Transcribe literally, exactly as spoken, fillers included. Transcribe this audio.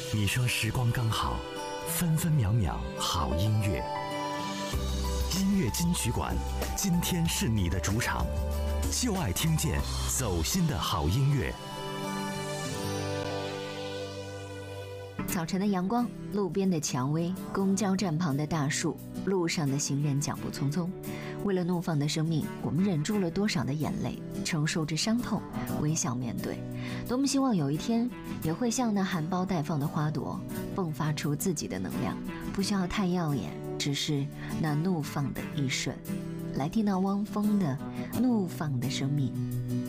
你说时光刚好，分分秒秒好音乐。音乐金曲馆，今天是你的主场，就爱听见走心的好音乐。 早晨的阳光，路边的蔷薇，公交站旁的大树，路上的行人脚步匆匆。为了怒放的生命，我们忍住了多少的眼泪，承受着伤痛，微笑面对。多么希望有一天，也会像那含苞待放的花朵，迸发出自己的能量，不需要太耀眼，只是那怒放的一瞬。来听到汪峰的《怒放的生命》。